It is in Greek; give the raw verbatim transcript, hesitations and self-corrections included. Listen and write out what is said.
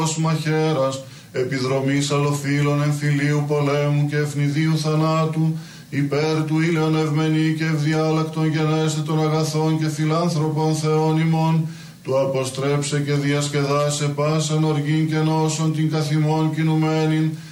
μαχαίρας, επιδρομής αλλοφύλων εμφυλίου πολέμου και ευνηδίου θανάτου, υπέρ του ήλιον ευμενή και ευδιάλακτον γενέστε των αγαθών και φιλάνθρωπων Θεών ημών, του αποστρέψε και διασκεδάσε πάσαν οργήν και νόσον την καθημών κινουμένην,